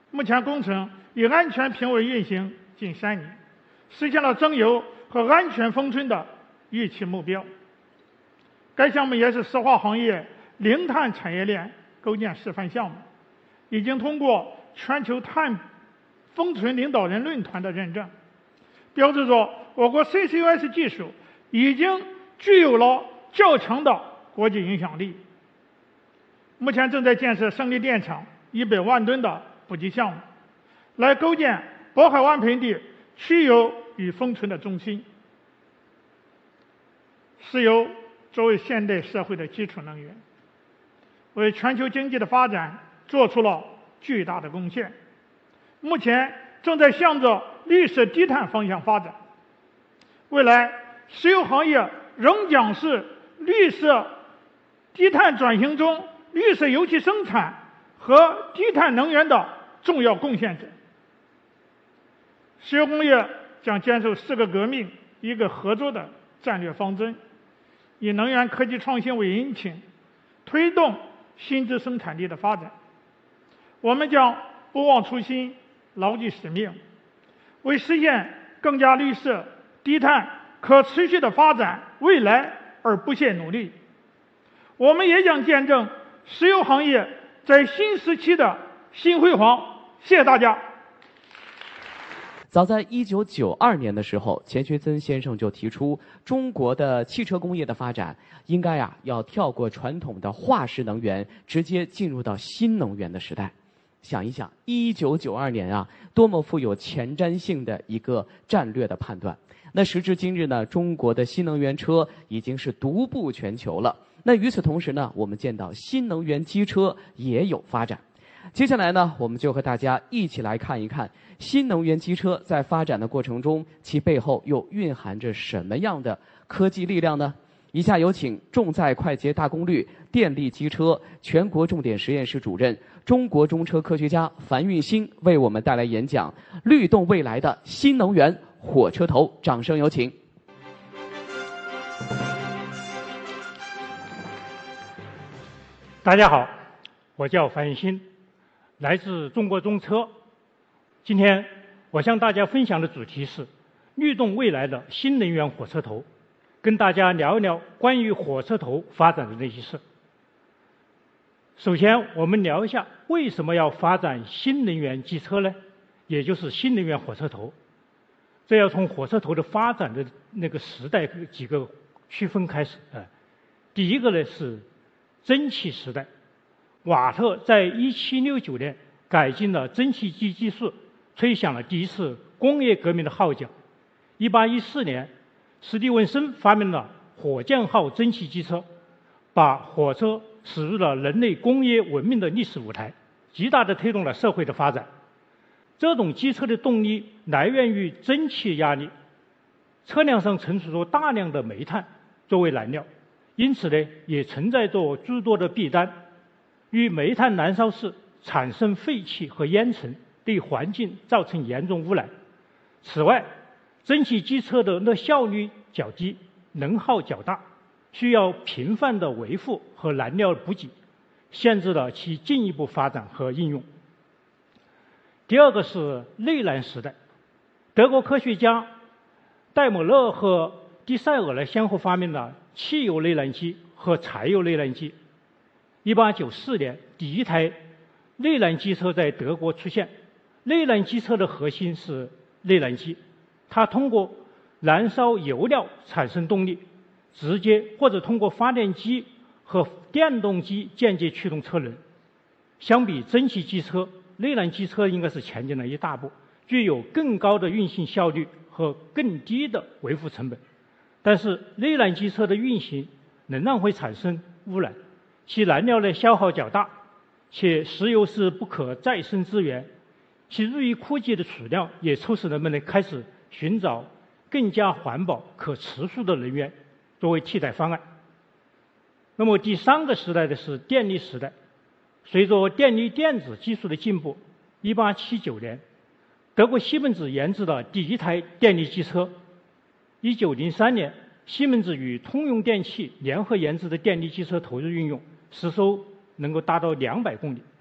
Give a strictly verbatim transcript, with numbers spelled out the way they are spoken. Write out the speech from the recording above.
目前工程以安全平稳运行近三年，实现了增油和安全封存的预期目标。该项目也是石化行业零碳产业链构建示范项目，已经通过全球碳封存领导人论坛的认证，标志着我国 C C U S 技术已经具有了较强的国际影响力。目前正在建设胜利电厂一百万吨的补给项目，来构建渤海湾盆地区油与封存的中心。石油作为现代社会的基础能源，为全球经济的发展做出了巨大的贡献。目前正在向着绿色低碳方向发展，未来石油行业仍将是绿色低碳转型中绿色油气生产和低碳能源的重要贡献者。石油工业将坚守四个革命一个合作的战略方针，以能源科技创新为引擎，推动新质生产力的发展。我们将不忘初心，牢记使命，为实现更加绿色、低碳、可持续的发展未来而不懈努力。我们也将见证石油行业在新时期的新辉煌。谢谢大家。 早在一九九二年的时候，钱学森先生就提出，中国的汽车工业的发展应该啊要跳过传统的化石能源，直接进入到新能源的时代。想一想，一九九二年啊，多么富有前瞻性的一个战略的判断。那时至今日呢，中国的新能源车已经是独步全球了。那与此同时呢，我们见到新能源机车也有发展。接下来呢，我们就和大家一起来看一看新能源机车在发展的过程中，其背后又蕴含着什么样的科技力量呢？以下有请重载快捷大功率电力机车全国重点实验室主任、中国中车科学家樊运兴为我们带来演讲《律动未来的新能源火车头》，掌声有请。 大家好，我叫樊运兴，来自中国中车。今天我向大家分享的主题是律动未来的新能源火车头，跟大家聊一聊关于火车头发展的那些事。首先我们聊一下为什么要发展新能源机车呢，也就是新能源火车头。这要从火车头的发展的那个时代几个区分开始。呃、第一个呢是蒸汽时代，瓦特在一七六九年改进了蒸汽机技术，吹响了第一次工业革命的号角。一八一四年，史蒂文森发明了火箭号蒸汽机车，把火车驶入了人类工业文明的历史舞台，极大地推动了社会的发展。这种机车的动力来源于蒸汽压力，车辆上存储着大量的煤炭作为燃料，因此呢，也存在着诸多的弊端，与煤炭燃烧时产生废气和烟尘，对环境造成严重污染。此外，蒸汽机车的那效率较低，能耗较大，需要频繁的维护和燃料补给，限制了其进一步发展和应用。第二个是内燃时代，德国科学家戴姆勒和迪塞尔呢先后发明了汽油内燃机和柴油内燃机。一八九四年，第一台内燃机车在德国出现。内燃机车的核心是内燃机，它通过燃烧油料产生动力，直接或者通过发电机和电动机间接驱动车轮。相比蒸汽机车，内燃机车应该是前进了一大步，具有更高的运行效率和更低的维护成本。但是内燃机车的运行仍然会产生污染，其燃料的消耗较大，且石油是不可再生资源，其日益枯竭的储量也促使人们呢开始寻找更加环保、可持续的能源作为替代方案。那么第三个时代的是电力时代。随着电力电子技术的进步，一八七九年，德国西门子研制了第一台电力机车。一九零三年，西门子与通用电气联合研制的电力机车投入运用，时速能够达到两百公里。